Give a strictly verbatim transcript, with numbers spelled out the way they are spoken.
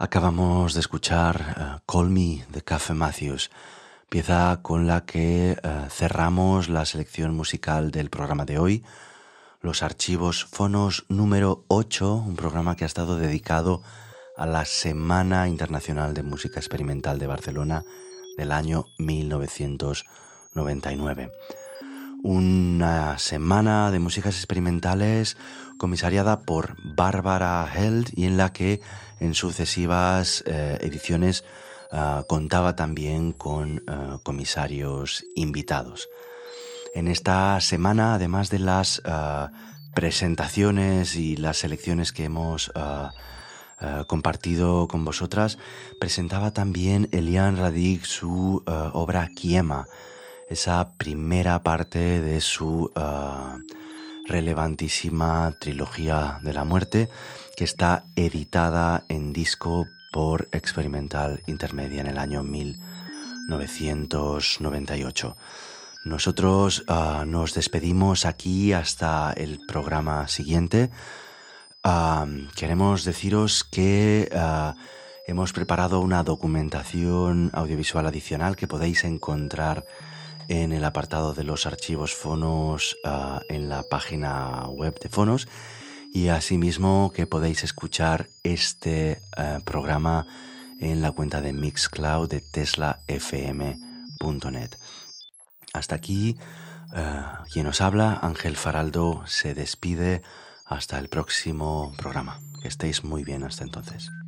Acabamos de escuchar uh, Call Me de Café Matthews, pieza con la que uh, cerramos la selección musical del programa de hoy, los archivos Fonos número ocho, un programa que ha estado dedicado a la Semana Internacional de Música Experimental de Barcelona del año mil novecientos noventa y nueve. Una semana de músicas experimentales comisariada por Bárbara Held y en la que en sucesivas eh, ediciones uh, contaba también con uh, comisarios invitados. En esta semana, además de las uh, presentaciones y las selecciones que hemos uh, uh, compartido con vosotras, presentaba también Elian Radic su uh, obra Kiema, esa primera parte de su uh, relevantísima trilogía de la muerte, que está editada en disco por Experimental Intermedia en el año mil novecientos noventa y ocho. Nosotros uh, nos despedimos aquí hasta el programa siguiente. Uh, queremos deciros que uh, hemos preparado una documentación audiovisual adicional que podéis encontrar en el apartado de los archivos Fonos uh, en la página web de Fonos, y asimismo que podéis escuchar este uh, programa en la cuenta de Mixcloud de tesla f m punto net. Hasta aquí, uh, quien os habla, Ángel Faraldo, se despide hasta el próximo programa. Que estéis muy bien hasta entonces.